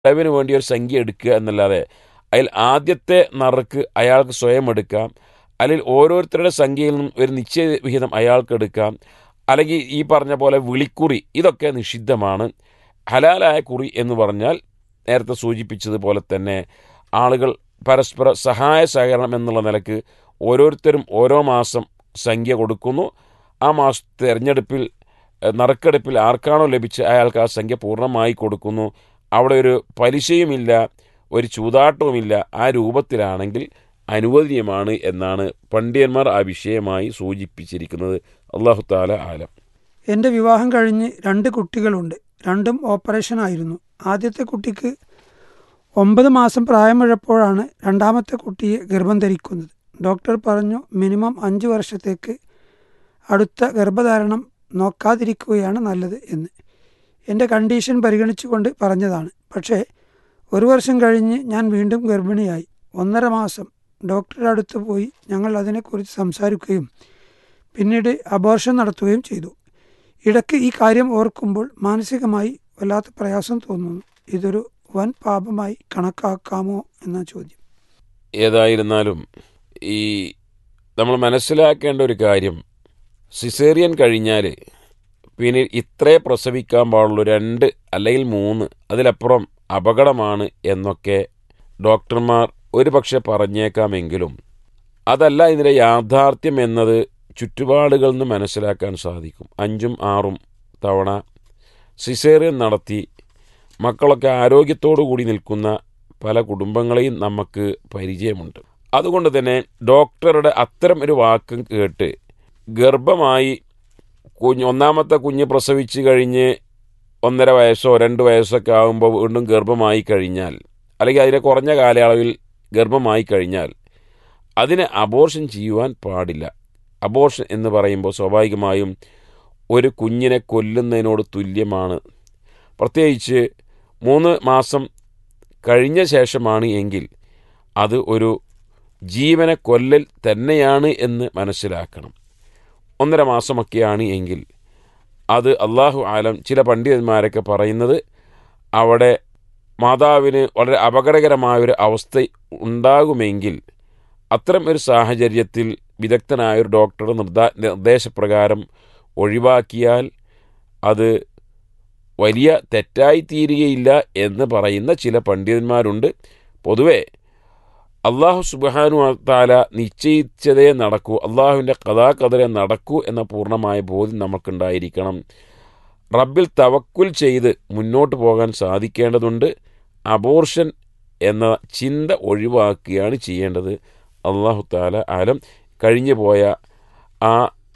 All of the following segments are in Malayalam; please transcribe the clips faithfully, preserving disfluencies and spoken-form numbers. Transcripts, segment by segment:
ചെലവിന് വേണ്ടി ഒരു സംഖ്യ എടുക്കുക എന്നല്ലാതെ അതിൽ ആദ്യത്തെ നറുക്ക് അയാൾക്ക് സ്വയം എടുക്കാം, അല്ലെങ്കിൽ ഓരോരുത്തരുടെ സംഖ്യയിൽ നിന്നും ഒരു നിശ്ചയ വിഹിതം അയാൾക്ക് എടുക്കാം, അല്ലെങ്കിൽ ഈ പറഞ്ഞ പോലെ വിളിക്കുറി, ഇതൊക്കെ നിഷിദ്ധമാണ്. ഹലാലായ കുറി എന്ന് പറഞ്ഞാൽ നേരത്തെ സൂചിപ്പിച്ചതുപോലെ തന്നെ ആളുകൾ പരസ്പര സഹായ സഹകരണം എന്നുള്ള നിലക്ക് ഓരോരുത്തരും ഓരോ മാസം സംഖ്യ കൊടുക്കുന്നു. ആ മാസ തിരഞ്ഞെടുപ്പിൽ നറുക്കെടുപ്പിൽ ആർക്കാണോ ലഭിച്ച് അയാൾക്ക് ആ സംഖ്യ പൂർണ്ണമായി കൊടുക്കുന്നു. അവിടെ ഒരു പലിശയുമില്ല, ഒരു ചൂതാട്ടവുമില്ല. ആ രൂപത്തിലാണെങ്കിൽ അനുവദനീയമാണ് എന്നാണ് പണ്ഡിതന്മാർ ആ വിഷയമായി സൂചിപ്പിച്ചിരിക്കുന്നത്. അല്ലാഹു തആല ആലം. എൻ്റെ വിവാഹം കഴിഞ്ഞ് രണ്ട് കുട്ടികളുണ്ട്. രണ്ടും ഓപ്പറേഷനായിരുന്നു. ആദ്യത്തെ കുട്ടിക്ക് ഒമ്പത് മാസം പ്രായമുള്ളപ്പോഴാണ് രണ്ടാമത്തെ കുട്ടിയെ ഗർഭം ധരിക്കുന്നത്. ഡോക്ടർ പറഞ്ഞു മിനിമം അഞ്ച് വർഷത്തേക്ക് അടുത്ത ഗർഭധാരണം നോക്കാതിരിക്കുകയാണ് നല്ലത് എന്ന്. എൻ്റെ കണ്ടീഷൻ പരിഗണിച്ചുകൊണ്ട് പറഞ്ഞതാണ്. പക്ഷേ ഒരു വർഷം കഴിഞ്ഞ് ഞാൻ വീണ്ടും ഗർഭിണിയായി. ഒന്നര മാസം ഡോക്ടറുടെ അടുത്ത് പോയി ഞങ്ങൾ അതിനെക്കുറിച്ച് സംസാരിക്കുകയും പിന്നീട് അബോർഷൻ നടത്തുകയും ചെയ്തു. ഇടയ്ക്ക് ഈ കാര്യം ഓർക്കുമ്പോൾ മാനസികമായി വല്ലാത്ത പ്രയാസം തോന്നുന്നു. ഇതൊരു വൻ പാപമായി കണക്കാക്കാമോ എന്ന ചോദ്യം. ഏതായിരുന്നാലും ഈ നമ്മൾ മനസ്സിലാക്കേണ്ട ഒരു കാര്യം, സിസേറിയൻ കഴിഞ്ഞാൽ പിന്നെ ഇത്രേ പ്രസവിക്കാൻ പാടുള്ളൂ, രണ്ട് അല്ലെങ്കിൽ മൂന്ന്, അതിലപ്പുറം അപകടമാണ് എന്നൊക്കെ ഡോക്ടർമാർ ഒരു പക്ഷെ പറഞ്ഞേക്കാമെങ്കിലും അതല്ല ഇതിൻ്റെ യാഥാർത്ഥ്യം എന്നത് ചുറ്റുപാടുകളിൽ നിന്ന് മനസ്സിലാക്കാൻ സാധിക്കും. അഞ്ചും ആറും തവണ സിസേറിയൻ നടത്തി മക്കളൊക്കെ ആരോഗ്യത്തോടു കൂടി നിൽക്കുന്ന പല കുടുംബങ്ങളെയും നമുക്ക് പരിചയമുണ്ട്. അതുകൊണ്ട് തന്നെ ഡോക്ടറുടെ അത്തരം ഒരു വാക്ക് കേട്ട് ഗർഭമായി കുഞ്ഞ് ഒന്നാമത്തെ കുഞ്ഞ് പ്രസവിച്ച് കഴിഞ്ഞ് ഒന്നര വയസ്സോ രണ്ട് വയസ്സൊക്കെ ആകുമ്പോൾ വീണ്ടും ഗർഭമായി കഴിഞ്ഞാൽ, അല്ലെങ്കിൽ അതിനെ കുറഞ്ഞ കാലയളവിൽ ഗർഭമായി കഴിഞ്ഞാൽ അതിനെ അബോർഷൻ ചെയ്യുവാൻ പാടില്ല. അബോർഷൻ എന്ന് പറയുമ്പോൾ സ്വാഭാവികമായും ഒരു കുഞ്ഞിനെ കൊല്ലുന്നതിനോട് തുല്യമാണ്. പ്രത്യേകിച്ച് മൂന്ന് മാസം കഴിഞ്ഞ ശേഷമാണ് എങ്കിൽ അത് ഒരു ജീവനെ കൊല്ലൽ തന്നെയാണ് എന്ന് മനസ്സിലാക്കണം. ഒന്നര മാസമൊക്കെയാണ് എങ്കിൽ അത് അള്ളാഹു ആലം, ചില പണ്ഡിതന്മാരൊക്കെ പറയുന്നത് അവിടെ മാതാവിന് വളരെ അപകടകരമായൊരു അവസ്ഥ ഉണ്ടാകുമെങ്കിൽ അത്തരം ഒരു സാഹചര്യത്തിൽ വിദഗ്ധനായൊരു ഡോക്ടറുടെ നിർദ്ദ നിർദ്ദേശപ്രകാരം ഒഴിവാക്കിയാൽ അത് വലിയ തെറ്റായി തീരുകയില്ല എന്ന് പറയുന്ന ചില പണ്ഡിതന്മാരുണ്ട്. പൊതുവെ അള്ളാഹു സുബ്ഹാനഹു വ തആല നിശ്ചയിച്ചതേ നടക്കൂ, അള്ളാഹുവിൻ്റെ ഖദാ ഖദറേ നടക്കൂ എന്ന പൂർണ്ണമായ ബോധ്യം നമുക്കുണ്ടായിരിക്കണം. റബ്ബിൽ തവക്കുൽ ചെയ്ത് മുന്നോട്ട് പോകാൻ സാധിക്കേണ്ടതുണ്ട്. അബോർഷൻ എന്ന ചിന്ത ഒഴിവാക്കുകയാണ് ചെയ്യേണ്ടത്. അള്ളാഹു തആല ആലം. കഴിഞ്ഞു പോയ ആ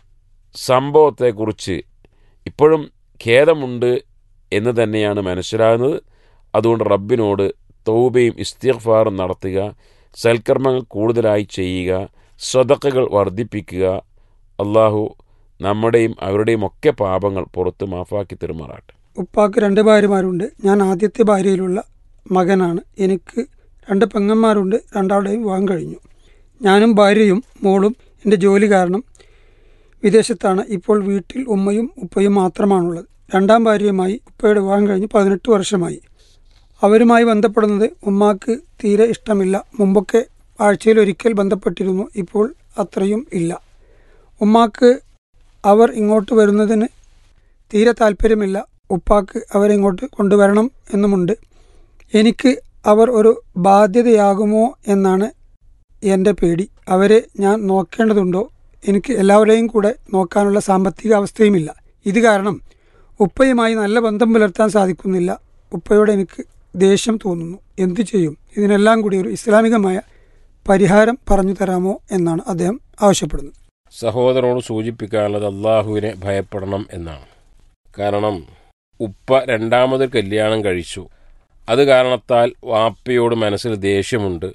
സംഭവത്തെക്കുറിച്ച് ഇപ്പോഴും ഖേദമുണ്ട് എന്ന് തന്നെയാണ് മനസ്സിലാകുന്നത്. അതുകൊണ്ട് റബ്ബിനോട് തൗബയും ഇസ്തിഗ്ഫാറും നടത്തുക, സൽക്കർമ്മങ്ങൾ കൂടുതലായി ചെയ്യുക, സ്വതക്കകൾ വർദ്ധിപ്പിക്കുക. അള്ളാഹു നമ്മുടെയും അവരുടെയും ഒക്കെ പാപങ്ങൾ പുറത്ത് മാഫാക്കി തെരുമാറാട്ടെ. ഉപ്പാക്ക് രണ്ട് ഭാര്യമാരുണ്ട്. ഞാൻ ആദ്യത്തെ ഭാര്യയിലുള്ള മകനാണ്. എനിക്ക് രണ്ട് പെങ്ങന്മാരുണ്ട്. രണ്ടാളുടെയും വിവാഹം കഴിഞ്ഞു. ഞാനും ഭാര്യയും മോളും എൻ്റെ ജോലി കാരണം വിദേശത്താണ്. ഇപ്പോൾ വീട്ടിൽ ഉമ്മയും ഉപ്പയും മാത്രമാണുള്ളത്. രണ്ടാം ഭാര്യയുമായി ഉപ്പയുടെ വിവാഹം കഴിഞ്ഞ് പതിനെട്ട് വർഷമായി. അവരുമായി ബന്ധപ്പെടുന്നത് ഉമ്മാക്ക് തീരെ ഇഷ്ടമില്ല. മുമ്പൊക്കെ ആഴ്ചയിൽ ഒരിക്കൽ ബന്ധപ്പെട്ടിരുന്നു, ഇപ്പോൾ അത്രയും ഇല്ല. ഉമ്മാക്ക് അവർ ഇങ്ങോട്ട് വരുന്നതിന് തീരെ താല്പര്യമില്ല. ഉപ്പാക്ക് അവരിങ്ങോട്ട് കൊണ്ടുവരണം എന്നുമുണ്ട്. എനിക്ക് അവർ ഒരു ബാധ്യതയാകുമോ എന്നാണ് എൻ്റെ പേടി. അവരെ ഞാൻ നോക്കേണ്ടതുണ്ടോ? എനിക്ക് എല്ലാവരെയും കൂടെ നോക്കാനുള്ള സാമ്പത്തിക അവസ്ഥയുമില്ല. ഇത് കാരണം ഉപ്പയുമായി നല്ല ബന്ധം പുലർത്താൻ സാധിക്കുന്നില്ല. ഉപ്പയോട് എനിക്ക് ദേഷ്യം തോന്നുന്നു. എന്തു ചെയ്യും? ഇതിനെല്ലാം കൂടി ഒരു ഇസ്ലാമികമായ പരിഹാരം പറഞ്ഞു തരാമോ എന്നാണ് അദ്ദേഹം ആവശ്യപ്പെടുന്നത്. സഹോദരനോട് സൂചിപ്പിക്കാനുള്ളത് അള്ളാഹുവിനെ ഭയപ്പെടണം എന്നാണ്. കാരണം ഉപ്പ രണ്ടാമത് കല്യാണം കഴിച്ചു. അത് കാരണത്താൽ വാപ്പയോട് മനസ്സിൽ ദേഷ്യമുണ്ട്.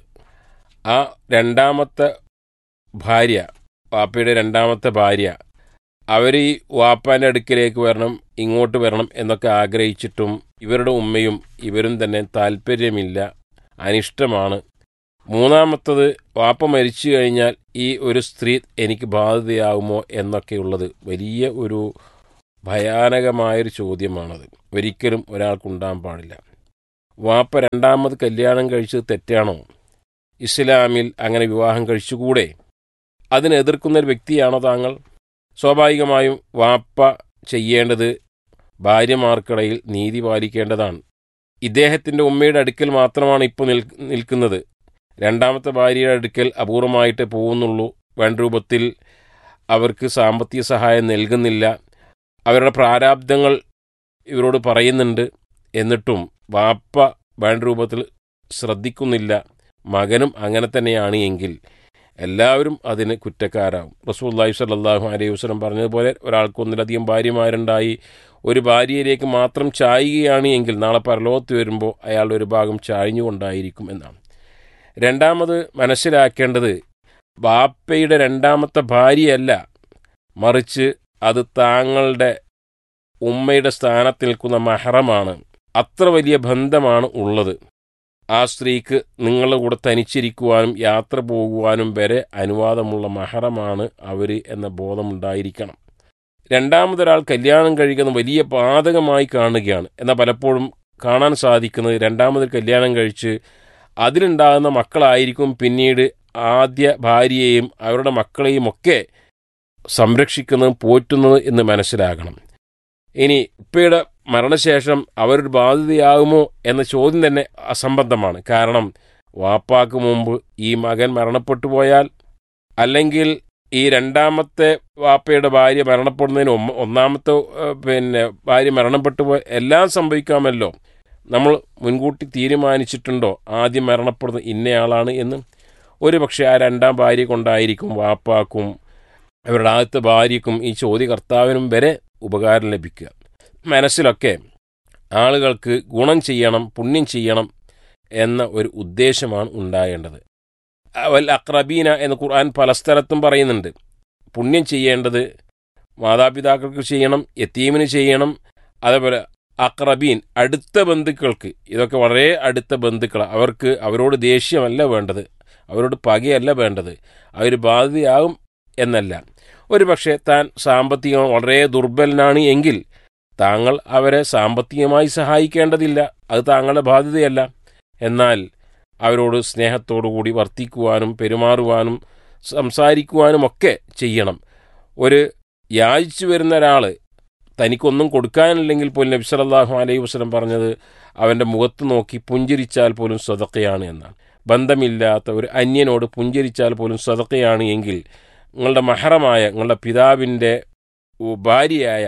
ആ രണ്ടാമത്തെ ഭാര്യ, വാപ്പയുടെ രണ്ടാമത്തെ ഭാര്യ, അവർ ഈ വാപ്പാൻ്റെ അടുക്കിലേക്ക് വരണം, ഇങ്ങോട്ട് വരണം എന്നൊക്കെ ആഗ്രഹിച്ചിട്ടും ഇവരുടെ ഉമ്മയും ഇവരും തന്നെ താല്പര്യമില്ല, അനിഷ്ടമാണ്. മൂന്നാമത്തത് വാപ്പ മരിച്ചു കഴിഞ്ഞാൽ ഈ ഒരു സ്ത്രീ എനിക്ക് ബാധ്യതയാകുമോ എന്നൊക്കെയുള്ളത് വലിയ ഒരു ഭയാനകമായൊരു ചോദ്യമാണത്. ഒരിക്കലും ഒരാൾക്കുണ്ടാകാൻ പാടില്ല. വാപ്പ രണ്ടാമത് കല്യാണം കഴിച്ചത് തെറ്റാണോ? ഇസ്ലാമിൽ അങ്ങനെ വിവാഹം കഴിച്ചുകൂടെ? അതിനെ എതിർക്കുന്ന ഒരു വ്യക്തിയാണോ താങ്കൾ? സ്വാഭാവികമായും വാപ്പ ചെയ്യേണ്ടത് ഭാര്യമാർക്കിടയിൽ നീതി പാലിക്കേണ്ടതാണ്. ഇദ്ദേഹത്തിൻ്റെ ഉമ്മയുടെ അടുക്കൽ മാത്രമാണ് ഇപ്പോൾ നിൽ നിൽക്കുന്നത് രണ്ടാമത്തെ ഭാര്യയുടെ അടുക്കൽ അപൂർവമായിട്ട് പോകുന്നുള്ളൂ. വേണ്ട രൂപത്തിൽ അവർക്ക് സാമ്പത്തിക സഹായം നൽകുന്നില്ല. അവരുടെ പ്രാരാബ്ദങ്ങൾ ഇവരോട് പറയുന്നുണ്ട്. എന്നിട്ടും വാപ്പ വേണ്ട രൂപത്തിൽ ശ്രദ്ധിക്കുന്നില്ല. മകനും അങ്ങനെ തന്നെയാണ് എങ്കിൽ എല്ലാവരും അതിന് കുറ്റക്കാരാകും. റസൂലുള്ളാഹി സ്വല്ലല്ലാഹു അലൈഹി വസല്ലം പറഞ്ഞതുപോലെ ഒരാൾക്ക് ഒന്നിലധികം ഭാര്യമാരുണ്ടായി ഒരു ഭാര്യയിലേക്ക് മാത്രം ചായുകയാണ് എങ്കിൽ നാളെ പരലോകത്ത് വരുമ്പോൾ അയാളുടെ ഒരു ഭാഗം ചായഞ്ഞുകൊണ്ടായിരിക്കും എന്നാണ്. രണ്ടാമത് മനസ്സിലാക്കേണ്ടത് ബാപ്പയുടെ രണ്ടാമത്തെ ഭാര്യയല്ല, മറിച്ച് അത് താങ്കളുടെ ഉമ്മയുടെ സ്ഥാനത്ത് നിൽക്കുന്ന മഹറമാണ്. അത്ര വലിയ ബന്ധമാണ് ഉള്ളത്. ആ സ്ത്രീക്ക് നിങ്ങളുടെ കൂടെ തനിച്ചിരിക്കുവാനും യാത്ര പോകുവാനും വരെ അനുവാദമുള്ള മഹറമാണ് അവർ എന്ന ബോധമുണ്ടായിരിക്കണം. രണ്ടാമതൊരാൾ കല്യാണം കഴിക്കുന്ന വലിയ പാതകമായി കാണുകയാണ്. എന്നാൽ പലപ്പോഴും കാണാൻ സാധിക്കുന്നത് രണ്ടാമത് കല്യാണം കഴിച്ച് അതിലുണ്ടാകുന്ന മക്കളായിരിക്കും പിന്നീട് ആദ്യ ഭാര്യയെയും അവരുടെ മക്കളെയും ഒക്കെ സംരക്ഷിക്കുന്നതും പോറ്റുന്നത് എന്ന് മനസ്സിലാക്കണം. ഇനി ഉപ്പയുടെ മരണശേഷം അവരൊരു ബാധ്യതയാകുമോ എന്ന ചോദ്യം തന്നെ അസംബന്ധമാണ്. കാരണം വാപ്പാക്ക് മുമ്പ് ഈ മകൻ മരണപ്പെട്ടു പോയാൽ, അല്ലെങ്കിൽ ഈ രണ്ടാമത്തെ വാപ്പയുടെ ഭാര്യ മരണപ്പെടുന്നതിന് ഒന്നാമത്തെ പിന്നെ ഭാര്യ മരണപ്പെട്ടു പോയ എല്ലാം സംഭവിക്കാമല്ലോ. നമ്മൾ മുൻകൂട്ടി തീരുമാനിച്ചിട്ടുണ്ടോ ആദ്യം മരണപ്പെടുന്ന ഇന്നയാളാണ് എന്ന്? ഒരു പക്ഷേ ആ രണ്ടാം ഭാര്യ കൊണ്ടായിരിക്കും വാപ്പാക്കും അവരുടെ ആദ്യത്തെ ഭാര്യയ്ക്കും ഈ ചോദ്യകർത്താവിനും വരെ ഉപകാരം ലഭിക്കുക. മനസ്സിലൊക്കെ ആളുകൾക്ക് ഗുണം ചെയ്യണം, പുണ്യം ചെയ്യണം എന്ന ഒരു ഉദ്ദേശമാണ് ഉണ്ടാകേണ്ടത്. വൽ അഖ്റബീന എന്ന് ഖുർആൻ പല സ്ഥലത്തും പറയുന്നുണ്ട്. പുണ്യം ചെയ്യേണ്ടത് മാതാപിതാക്കൾക്ക് ചെയ്യണം, യതീമിന് ചെയ്യണം, അതേപോലെ അഖ്റബീൻ അടുത്ത ബന്ധുക്കൾക്ക്. ഇതൊക്കെ വളരെ അടുത്ത ബന്ധുക്കൾ. അവർക്ക് അവരോട് ദേഷ്യമല്ല വേണ്ടത്, അവരോട് പകയല്ല വേണ്ടത്, അവർ ബാധ്യതയാകും എന്നല്ല. ഒരു പക്ഷേ താൻ സാമ്പത്തികം വളരെ ദുർബലനാണ് എങ്കിൽ താങ്കൾ അവരെ സാമ്പത്തികമായി സഹായിക്കേണ്ടതില്ല, അത് താങ്കളുടെ ബാധ്യതയല്ല. എന്നാൽ അവരോട് സ്നേഹത്തോടുകൂടി വർത്തിക്കുവാനും പെരുമാറുവാനും സംസാരിക്കുവാനുമൊക്കെ ചെയ്യണം. ഒരു യാചിച്ചു വരുന്ന ഒരാൾ തനിക്കൊന്നും കൊടുക്കാനില്ലെങ്കിൽ പോലും നബി സല്ലല്ലാഹു അലൈഹി വസല്ലം പറഞ്ഞത് അവൻ്റെ മുഖത്ത് നോക്കി പുഞ്ചിരിച്ചാൽ പോലും സദഖയാണ് എന്നാണ്. ബന്ധമില്ലാത്ത ഒരു അന്യനോട് പുഞ്ചിരിച്ചാൽ പോലും സദഖയാണ് എങ്കിൽ നിങ്ങളുടെ മഹറമായ നിങ്ങളുടെ പിതാവിൻ്റെ ഭാര്യയായ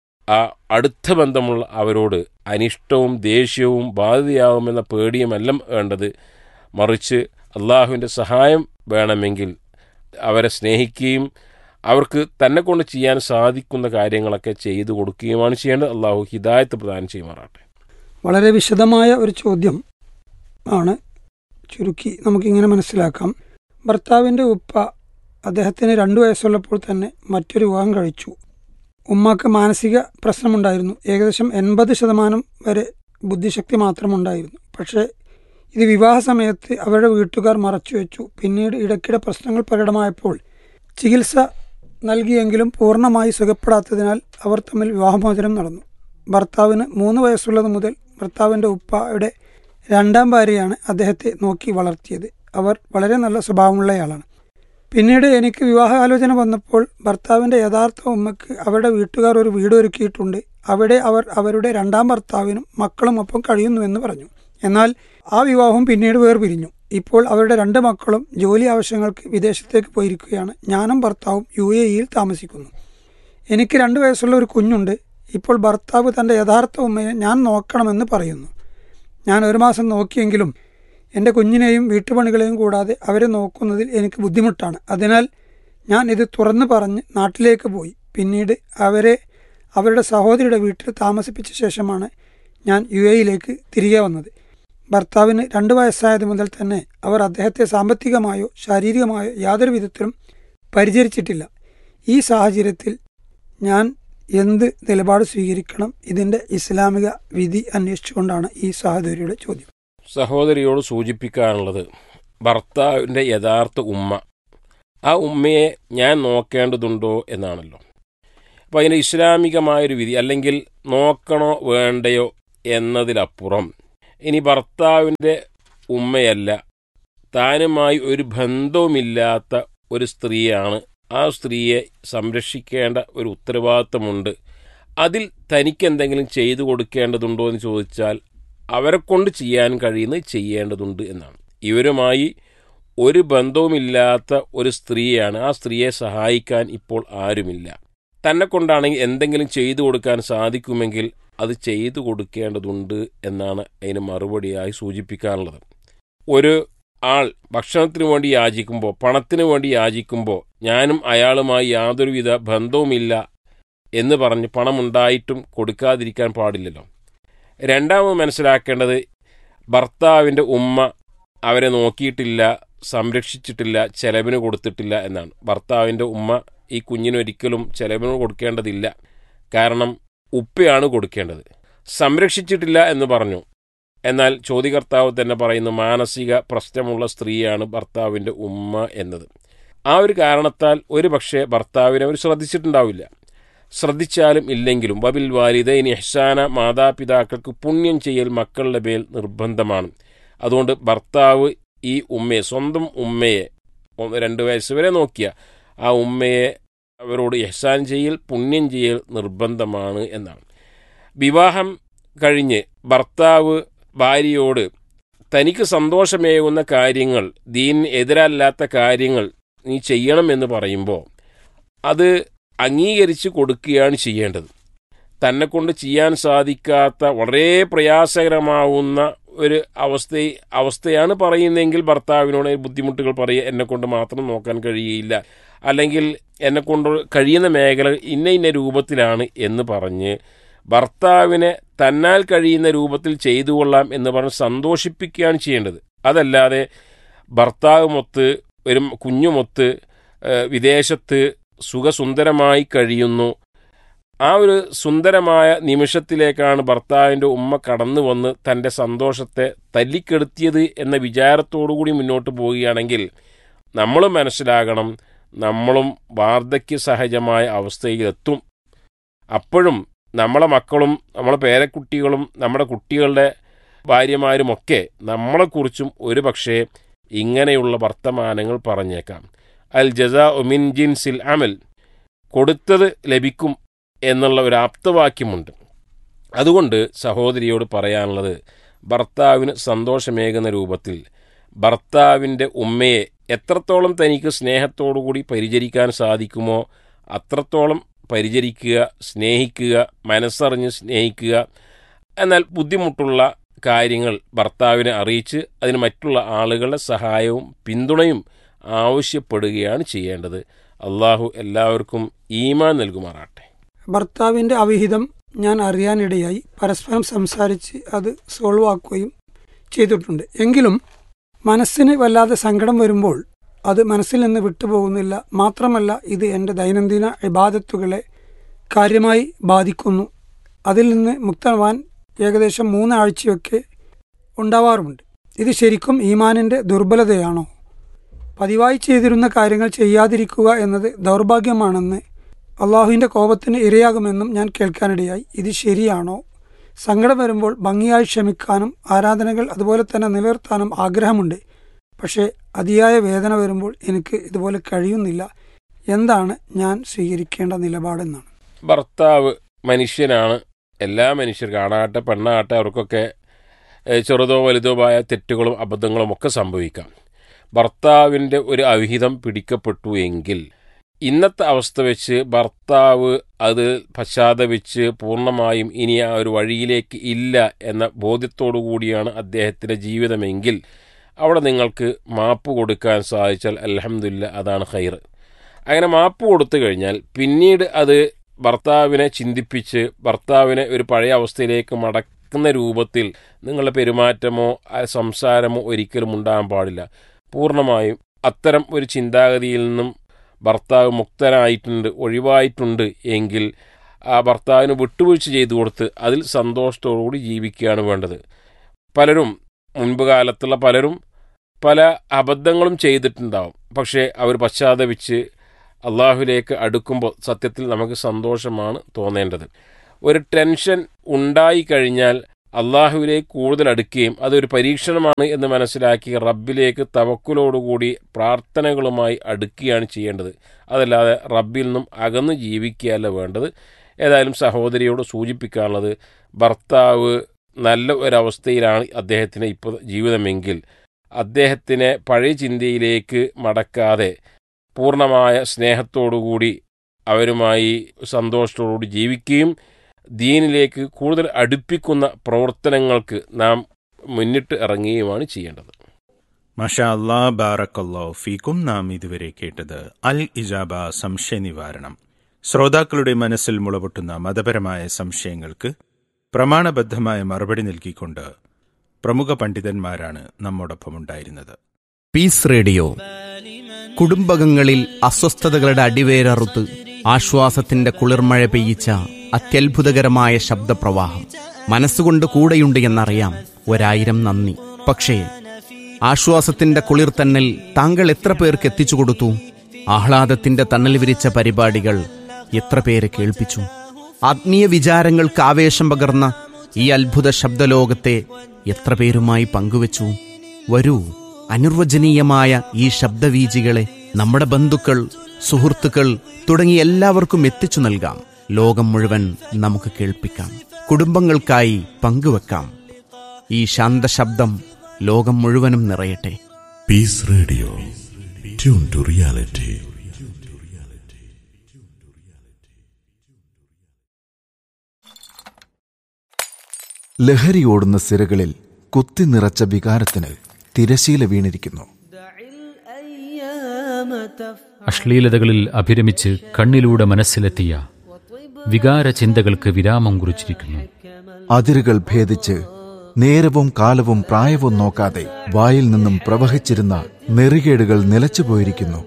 ആ അടുത്ത ബന്ധമുള്ള അവരോട് അനിഷ്ടവും ദേഷ്യവും ബാധ്യതയാകുമെന്ന പേടിയുമെല്ലാം വേണ്ടത്. മറിച്ച് അള്ളാഹുവിൻ്റെ സഹായം വേണമെങ്കിൽ അവരെ സ്നേഹിക്കുകയും അവർക്ക് തന്നെ കൊണ്ട് ചെയ്യാൻ സാധിക്കുന്ന കാര്യങ്ങളൊക്കെ ചെയ്തു കൊടുക്കുകയുമാണ് ചെയ്യേണ്ടത്. അള്ളാഹു ഹിദായത്ത് പ്രദാനം ചെയ്യുമാറാട്ടെ. വളരെ വിശദമായ ഒരു ചോദ്യം ആണ്. ചുരുക്കി നമുക്കിങ്ങനെ മനസ്സിലാക്കാം. ഭർത്താവിൻ്റെ ഉപ്പ അദ്ദേഹത്തിന് രണ്ടു വയസ്സുള്ളപ്പോൾ തന്നെ മറ്റൊരു വിവാഹം കഴിച്ചു. ഉമ്മക്ക് മാനസിക പ്രശ്നമുണ്ടായിരുന്നു. ഏകദേശം എൺപത് ശതമാനം വരെ ബുദ്ധിശക്തി മാത്രമുണ്ടായിരുന്നു. പക്ഷേ ഇത് വിവാഹ സമയത്ത് അവരുടെ വീട്ടുകാർ മറച്ചുവെച്ചു. പിന്നീട് ഇടയ്ക്കിടെ പ്രശ്നങ്ങൾ പ്രകടമായപ്പോൾ ചികിത്സ നൽകിയെങ്കിലും പൂർണ്ണമായി സുഖപ്പെടാത്തതിനാൽ അവർ തമ്മിൽ വിവാഹമോചനം നടന്നു. ഭർത്താവിന് മൂന്ന് വയസ്സുള്ളത് മുതൽ ഭർത്താവിൻ്റെ ഉപ്പയുടെ രണ്ടാം ഭാര്യയാണ് അദ്ദേഹത്തെ നോക്കി വളർത്തിയത്. അവർ വളരെ നല്ല സ്വഭാവമുള്ളയാളാണ്. പിന്നീട് എനിക്ക് വിവാഹാലോചന വന്നപ്പോൾ ഭർത്താവിൻ്റെ യഥാർത്ഥ ഉമ്മക്ക് അവരുടെ വീട്ടുകാർ ഒരു വീട് ഒരുക്കിയിട്ടുണ്ട്, അവിടെ അവർ അവരുടെ രണ്ടാം ഭർത്താവിനും മക്കളും ഒപ്പം കഴിയുന്നുവെന്ന് പറഞ്ഞു. എന്നാൽ ആ വിവാഹം പിന്നീട് വേർപിരിഞ്ഞു. ഇപ്പോൾ അവരുടെ രണ്ട് മക്കളും ജോലി ആവശ്യങ്ങൾക്ക് വിദേശത്തേക്ക് പോയിരിക്കുകയാണ്. ഞാനും ഭർത്താവും യു എ ഇയിൽ താമസിക്കുന്നു. എനിക്ക് രണ്ട് വയസ്സുള്ള ഒരു കുഞ്ഞുണ്ട്. ഇപ്പോൾ ഭർത്താവ് തൻ്റെ യഥാർത്ഥ ഉമ്മയെ ഞാൻ നോക്കണമെന്ന് പറയുന്നു. ഞാൻ ഒരു മാസം നോക്കിയെങ്കിലും എൻ്റെ കുഞ്ഞിനെയും വീട്ടുപണികളെയും കൂടാതെ അവരെ നോക്കുന്നതിൽ എനിക്ക് ബുദ്ധിമുട്ടാണ്. അതിനാൽ ഞാൻ ഇത് തുറന്നു പറഞ്ഞ് നാട്ടിലേക്ക് പോയി. പിന്നീട് അവരെ അവരുടെ സഹോദരിയുടെ വീട്ടിൽ താമസിപ്പിച്ച ശേഷമാണ് ഞാൻ യു എയിലേക്ക് തിരികെ വന്നത്. ഭർത്താവിന് രണ്ട് വയസ്സായത് മുതൽ തന്നെ അവർ അദ്ദേഹത്തെ സാമ്പത്തികമായോ ശാരീരികമായോ യാതൊരു വിധത്തിലും പരിചരിച്ചിട്ടില്ല. ഈ സാഹചര്യത്തിൽ ഞാൻ എന്ത് നിലപാട് സ്വീകരിക്കണം? ഇതിൻ്റെ ഇസ്ലാമിക വിധി അന്വേഷിച്ചുകൊണ്ടാണ് ഈ സഹോദരിയുടെ ചോദ്യം. സഹോദരിയോട് സൂചിപ്പിക്കാനുള്ളത് ഭർത്താവിൻ്റെ യഥാർത്ഥ ഉമ്മ, ആ ഉമ്മയെ ഞാൻ നോക്കേണ്ടതുണ്ടോ എന്നാണല്ലോ. അപ്പോൾ അതിൻ്റെ ഇസ്ലാമികമായൊരു വിധി, അല്ലെങ്കിൽ നോക്കണോ വേണ്ടയോ എന്നതിലപ്പുറം ഇനി ഭർത്താവിൻ്റെ ഉമ്മയല്ല, താനുമായി ഒരു ബന്ധവുമില്ലാത്ത ഒരു സ്ത്രീയാണ്, ആ സ്ത്രീയെ സംരക്ഷിക്കേണ്ട ഒരു ഉത്തരവാദിത്തമുണ്ട്. അതിൽ തനിക്കെന്തെങ്കിലും ചെയ്തു കൊടുക്കേണ്ടതുണ്ടോ എന്ന് ചോദിച്ചാൽ അവരെ കൊണ്ട് ചെയ്യാൻ കഴിയുന്നത് ചെയ്യേണ്ടതുണ്ട് എന്നാണ്. ഇവരുമായി ഒരു ബന്ധവുമില്ലാത്ത ഒരു സ്ത്രീയാണ്, ആ സ്ത്രീയെ സഹായിക്കാൻ ഇപ്പോൾ ആരുമില്ല. തന്നെ കൊണ്ടാണെങ്കിൽ എന്തെങ്കിലും ചെയ്തു കൊടുക്കാൻ സാധിക്കുമെങ്കിൽ അത് ചെയ്തു കൊടുക്കേണ്ടതുണ്ട് എന്നാണ് അതിന് മറുപടിയായി സൂചിപ്പിക്കാറുള്ളത്. ഒരു ആൾ ഭക്ഷണത്തിന് വേണ്ടി യാചിക്കുമ്പോൾ, പണത്തിന് വേണ്ടി യാചിക്കുമ്പോൾ ഞാനും അയാളുമായി യാതൊരുവിധ ബന്ധവുമില്ല എന്ന് പറഞ്ഞ് പണമുണ്ടായിട്ടും കൊടുക്കാതിരിക്കാൻ പാടില്ലല്ലോ. രണ്ടാമത് മനസ്സിലാക്കേണ്ടത് ഭർത്താവിൻ്റെ ഉമ്മ അവരെ നോക്കിയിട്ടില്ല, സംരക്ഷിച്ചിട്ടില്ല, ചെലവിന് കൊടുത്തിട്ടില്ല എന്നാണ്. ഭർത്താവിൻ്റെ ഉമ്മ ഈ കുഞ്ഞിനൊരിക്കലും ചെലവിന് കൊടുക്കേണ്ടതില്ല, കാരണം ഉപ്പയാണ് കൊടുക്കേണ്ടത്. സംരക്ഷിച്ചിട്ടില്ല എന്ന് പറഞ്ഞു, എന്നാൽ ചോദ്യകർത്താവ് തന്നെ പറയുന്നു മാനസിക പ്രശ്നമുള്ള സ്ത്രീയാണ് ഭർത്താവിൻ്റെ ഉമ്മ എന്നത്. ആ ഒരു കാരണത്താൽ ഒരു പക്ഷേ ഭർത്താവിനെ അവർ ശ്രദ്ധിച്ചിട്ടുണ്ടാവില്ല. ശ്രദ്ധിച്ചാലും ഇല്ലെങ്കിലും വബിൽ വാലിദൈനി ഇഹ്സാന, മാതാപിതാക്കൾക്ക് പുണ്യം ചെയ്യൽ മക്കളുടെ മേൽ നിർബന്ധമാണ്. അതുകൊണ്ട് ഭർത്താവ് ഈ ഉമ്മയെ, സ്വന്തം ഉമ്മയെ, രണ്ട് വയസ്സ് വരെ നോക്കിയ ആ ഉമ്മയെ അവരോട് ഇഹ്സാൻ ചെയ്യൽ, പുണ്യം ചെയ്യൽ നിർബന്ധമാണ് എന്നാണ്. വിവാഹം കഴിഞ്ഞ് ഭർത്താവ് ഭാര്യയോട് തനിക്ക് സന്തോഷമേകുന്ന കാര്യങ്ങൾ, ദീനിന് എതിരല്ലാത്ത കാര്യങ്ങൾ നീ ചെയ്യണമെന്ന് പറയുമ്പോൾ അത് അംഗീകരിച്ച് കൊടുക്കുകയാണ് ചെയ്യേണ്ടത്. തന്നെ കൊണ്ട് ചെയ്യാൻ സാധിക്കാത്ത വളരെ പ്രയാസകരമാവുന്ന ഒരു അവസ്ഥ അവസ്ഥയാണ് പറയുന്നതെങ്കിൽ ഭർത്താവിനോട് ബുദ്ധിമുട്ടുകൾ പറയുക, എന്നെക്കൊണ്ട് മാത്രം നോക്കാൻ കഴിയില്ല, അല്ലെങ്കിൽ എന്നെക്കൊണ്ട് കഴിയുന്ന മേഖല ഇന്ന ഇന്ന രൂപത്തിലാണ് എന്ന് പറഞ്ഞ് ഭർത്താവിനെ തന്നാൽ കഴിയുന്ന രൂപത്തിൽ ചെയ്തു കൊള്ളാം എന്ന് പറഞ്ഞ് സന്തോഷിപ്പിക്കുകയാണ് ചെയ്യേണ്ടത്. അതല്ലാതെ ഭർത്താവുമൊത്ത് ഒരു കുഞ്ഞുമൊത്ത് വിദേശത്ത് സുഖസുന്ദരമായി കഴിയുന്നു, ആ ഒരു സുന്ദരമായ നിമിഷത്തിലേക്കാണ് ഭർത്താവിൻ്റെ ഉമ്മ കടന്നു വന്ന് തൻ്റെ സന്തോഷത്തെ തല്ലിക്കെടുത്തിയത് എന്ന വിചാരത്തോടുകൂടി മുന്നോട്ട് പോവുകയാണെങ്കിൽ നമ്മൾ മനസ്സിലാകണം, നമ്മളും വാർദ്ധക്യ സഹജമായ അവസ്ഥയിലെത്തും. അപ്പോഴും നമ്മളെ മക്കളും നമ്മളെ പേരക്കുട്ടികളും നമ്മുടെ കുട്ടികളുടെ ഭാര്യമാരുമൊക്കെ നമ്മളെക്കുറിച്ചും ഒരു പക്ഷേ ഇങ്ങനെയുള്ള വർത്തമാനങ്ങൾ പറഞ്ഞേക്കാം. അൽ ജസാഉ മിൻ ജിൻസിൽ അമൽ, കൊടുത്തത് ലഭിക്കും എന്നുള്ള ഒരു ആപ്തവാക്യമുണ്ട്. അതുകൊണ്ട് സഹോദരിയോട് പറയാനുള്ളത്, ഭർത്താവിന് സന്തോഷമേകുന്ന രൂപത്തിൽ ഭർത്താവിൻ്റെ ഉമ്മയെ എത്രത്തോളം തനിക്ക് സ്നേഹത്തോടുകൂടി പരിചരിക്കാൻ സാധിക്കുമോ അത്രത്തോളം പരിചരിക്കുക, സ്നേഹിക്കുക, മനസ്സറിഞ്ഞ് സ്നേഹിക്കുക. എന്നാൽ ബുദ്ധിമുട്ടുള്ള കാര്യങ്ങൾ ഭർത്താവിനെ അറിയിച്ച് അതിന് മറ്റുള്ള ആളുകളുടെ സഹായവും പിന്തുണയും ആവശ്യപ്പെടുകയാണ് ചെയ്യേണ്ടത്. അള്ളാഹു എല്ലാവർക്കും ഈമാൻ നൽകുമാറാട്ടെ. ഭർത്താവിൻ്റെ അവിഹിതം ഞാൻ അറിയാനിടയായി. പരസ്പരം സംസാരിച്ച് അത് സോൾവ് ആക്കുകയും ചെയ്തിട്ടുണ്ട്. എങ്കിലും മനസ്സിന് വല്ലാതെ സങ്കടം വരുമ്പോൾ അത് മനസ്സിൽ നിന്ന് വിട്ടുപോകുന്നില്ല. മാത്രമല്ല ഇത് എൻ്റെ ദൈനംദിന ഇബാദത്തുകളെ കാര്യമായി ബാധിക്കുന്നു. അതിൽ നിന്ന് മുക്തമാവാൻ ഏകദേശം മൂന്നാഴ്ചയൊക്കെ ഉണ്ടാവാറുണ്ട്. ഇത് ശരിക്കും ഈമാനിൻ്റെ ദുർബലതയാണോ? പതിവായി ചെയ്തിരുന്ന കാര്യങ്ങൾ ചെയ്യാതിരിക്കുക എന്നത് ദൗർഭാഗ്യമാണെന്ന്, അള്ളാഹുവിൻ്റെ കോപത്തിന് ഇരയാകുമെന്നും ഞാൻ കേൾക്കാനിടയായി. ഇത് ശരിയാണോ? സങ്കടം വരുമ്പോൾ ഭംഗിയായി ക്ഷമിക്കാനും ആരാധനകൾ അതുപോലെ തന്നെ നിലനിർത്താനും ആഗ്രഹമുണ്ട്. പക്ഷേ അതിയായ വേദന വരുമ്പോൾ എനിക്ക് ഇതുപോലെ കഴിയുന്നില്ല. എന്താണ് ഞാൻ സ്വീകരിക്കേണ്ട നിലപാടെന്നാണ്. ഭർത്താവ് മനുഷ്യനാണ്. എല്ലാ മനുഷ്യർക്കും, ആണാകട്ടെ പെണ്ണാകട്ടെ, അവർക്കൊക്കെ ചെറുതോ വലുതോ ആയ തെറ്റുകളും അബദ്ധങ്ങളും ഒക്കെ സംഭവിക്കാം. ഭർത്താവിൻ്റെ ഒരു അവിഹിതം പിടിക്കപ്പെട്ടു എങ്കിൽ ഇന്നത്തെ അവസ്ഥ വെച്ച് ഭർത്താവ് അത് പശ്ചാത്തപിച്ച് പൂർണ്ണമായും ഇനി ആ ഒരു വഴിയിലേക്ക് ഇല്ല എന്ന ബോധ്യത്തോടു കൂടിയാണ് അദ്ദേഹത്തിൻ്റെ ജീവിതമെങ്കിൽ അവിടെ നിങ്ങൾക്ക് മാപ്പ് കൊടുക്കാൻ സാധിച്ചാൽ അൽഹംദുലില്ലാ, അതാണ് ഖൈർ. അങ്ങനെ മാപ്പ് കൊടുത്തു കഴിഞ്ഞാൽ പിന്നീട് അത് ഭർത്താവിനെ ചിന്തിപ്പിച്ച് ഭർത്താവിനെ ഒരു പഴയ അവസ്ഥയിലേക്ക് മടക്കുന്ന രൂപത്തിൽ നിങ്ങളുടെ പെരുമാറ്റമോ സംസാരമോ ഒരിക്കലും ഉണ്ടാകാൻ പാടില്ല. പൂർണ്ണമായും അത്തരം ഒരു ചിന്താഗതിയിൽ നിന്നും ഭർത്താവ് മുക്തനായിട്ടുണ്ട്, ഒഴിവായിട്ടുണ്ട് എങ്കിൽ ആ ഭർത്താവിന് വിട്ടുവീഴ്ച ചെയ്തു കൊടുത്ത് അതിൽ സന്തോഷത്തോടുകൂടി ജീവിക്കുകയാണ് വേണ്ടത്. പലരും മുൻപ് കാലത്തുള്ള പലരും പല അബദ്ധങ്ങളും ചെയ്തിട്ടുണ്ടാവും. പക്ഷേ അവർ പശ്ചാത്തപിച്ച് അള്ളാഹുലേക്ക് അടുക്കുമ്പോൾ സത്യത്തിൽ നമുക്ക് സന്തോഷമാണ് തോന്നേണ്ടത്. ഒരു ടെൻഷൻ ഉണ്ടായിക്കഴിഞ്ഞാൽ അള്ളാഹുവിലേക്ക് കൂടുതൽ അടുക്കുകയും അതൊരു പരീക്ഷണമാണ് എന്ന് മനസ്സിലാക്കി റബ്ബിലേക്ക് തവക്കുലോടുകൂടി പ്രാർത്ഥനകളുമായി അടുക്കുകയാണ് ചെയ്യേണ്ടത്. അതല്ലാതെ റബ്ബിൽ നിന്നും അകന്ന് ജീവിക്കുകയല്ല വേണ്ടത്. ഏതായാലും സഹോദരിയോട് സൂചിപ്പിക്കാനുള്ളത്, ഭർത്താവ് നല്ല ഒരവസ്ഥയിലാണ് അദ്ദേഹത്തിന് ഇപ്പോൾ ജീവിതമെങ്കിൽ അദ്ദേഹത്തിനെ പഴയ ചിന്തയിലേക്ക് മടക്കാതെ പൂർണ്ണമായ സ്നേഹത്തോടുകൂടി അവരുമായി സന്തോഷത്തോടുകൂടി ജീവിക്കുകയും ദീനിലേക്ക് കൂടുതൽ അടുപ്പിക്കുന്ന പ്രവർത്തനങ്ങൾക്ക് നാം മുന്നിട്ട് ഇറങ്ങുകയുമാണ് ചെയ്യേണ്ടത്. മാഷാ അല്ലാ, ബാറക്കല്ലാഹു ഫീക്കും. നാം ഇതുവരെ കേട്ടത് അൽ ഇജാബ സംശയ നിവാരണം. ശ്രോതാക്കളുടെ മനസ്സിൽ മുളപൊട്ടുന്ന മതപരമായ സംശയങ്ങൾക്ക് പ്രമാണബദ്ധമായ മറുപടി നൽകിക്കൊണ്ട് പ്രമുഖ പണ്ഡിതന്മാരാണ് നമ്മോടൊപ്പം ഉണ്ടായിരുന്നത്. പീസ് റേഡിയോ കുടുംബകങ്ങളിൽ അസ്വസ്ഥതകളുടെ അടിവേരറുത്ത് ആശ്വാസത്തിന്റെ കുളിർമഴ പെയ്യിച്ച അത്യത്ഭുതകരമായ ശബ്ദപ്രവാഹം. മനസ്സുകൊണ്ട് കൂടെയുണ്ട് എന്നറിയാം, ഒരായിരം നന്ദി. പക്ഷേ ആശ്വാസത്തിന്റെ കുളിർത്തന്നൽ താങ്കൾ എത്ര പേർക്ക് എത്തിച്ചു കൊടുത്തു? ആഹ്ലാദത്തിന്റെ തണൽ വിരിച്ച പരിപാടികൾ എത്ര പേരെ കേൾപ്പിച്ചു? ആത്മീയ വിചാരങ്ങൾക്ക് ആവേശം പകർന്ന ഈ അത്ഭുത ശബ്ദലോകത്തെ എത്ര പേരുമായി പങ്കുവച്ചു? വരൂ, അനിർവചനീയമായ ഈ ശബ്ദവീജികളെ നമ്മുടെ ബന്ധുക്കൾ, സുഹൃത്തുക്കൾ തുടങ്ങി എല്ലാവർക്കും എത്തിച്ചു നൽകാം. ലോകം മുഴുവൻ നമുക്ക് കേൾപ്പിക്കാം, കുടുംബങ്ങൾക്കായി പങ്കുവെക്കാം. ഈ ശാന്തശബ്ദം ലോകം മുഴുവനും നിറയട്ടെ. Piece radio, tune to reality. ലഹരിയോടുന്ന സിരകളിൽ കുത്തി നിറച്ച വികാരത്തിന് തിരശീല വീണിരിക്കുന്നു. അശ്ലീലതകളിൽ അഭിരമിച്ച് കണ്ണിലൂടെ മനസ്സിലെത്തിയ വികാര ചിന്തകൾക്ക് വിരാമം കുറിച്ചിരിക്കുന്നു. അതിരുകൾ ഭേദിച്ച് നേരവും കാലവും പ്രായവും നോക്കാതെ വായിൽ നിന്നും പ്രവഹിച്ചിരുന്ന നെറികേടുകൾ നിലച്ചുപോയിരിക്കുന്നു.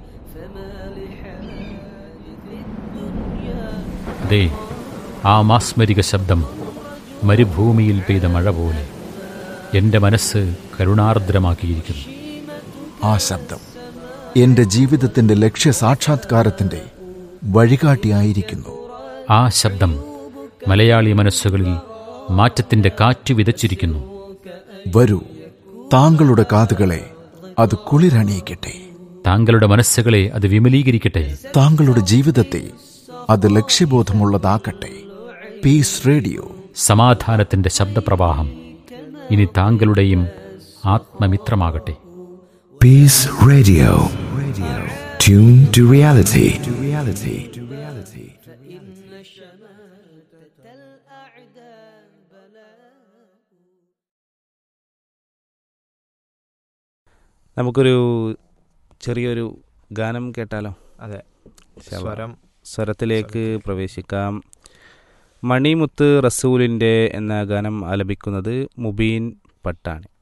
അതെ, ആ മാസ്മരിക ശബ്ദം മരുഭൂമിയിൽ പെയ്ത മഴ പോലെ എന്റെ മനസ്സ് കരുണാർദ്രമാക്കിയിരിക്കുന്നു. ആ ശബ്ദം എന്റെ ജീവിതത്തിന്റെ ലക്ഷ്യ സാക്ഷാത്കാരത്തിന്റെ വഴികാട്ടിയായിരിക്കുന്നു. ആ ശബ്ദം മലയാളി മനസ്സുകളിൽ മാറ്റത്തിന്റെ കാറ്റ് വിതച്ചിരിക്കുന്നു. വരൂ, താങ്കളുടെ കാതുകളെ അത് കുളിരണിയിക്കട്ടെ. താങ്കളുടെ മനസ്സുകളെ അത് വിമലീകരിക്കട്ടെ. താങ്കളുടെ ജീവിതത്തെ അത് ലക്ഷ്യബോധമുള്ളതാക്കട്ടെ. പീസ് റേഡിയോ, സമാധാനത്തിന്റെ ശബ്ദപ്രവാഹം ഇനി താങ്കളുടെയും ആത്മമിത്രമാകട്ടെ. Piece radio, tune to reality. നമുക്കൊരു ചെറിയൊരു ഗാനം കേട്ടാലോ? അതെ, സ്വരം സ്വരത്തിലേക്ക് പ്രവേശിക്കാം. മണിമുത്ത് റസൂലിൻ്റെ എന്ന ഗാനം ആലപിക്കുന്നത് മുബീൻ പട്ടാണി.